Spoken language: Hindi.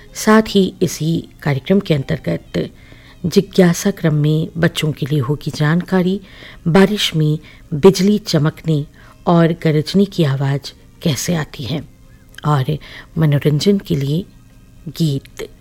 साथ ही इसी कार्यक्रम के अंतर्गत जिज्ञासा क्रम में बच्चों के लिए होगी जानकारी, बारिश में बिजली चमकने और गरजने की आवाज़ कैसे आती है, और मनोरंजन के लिए गीत।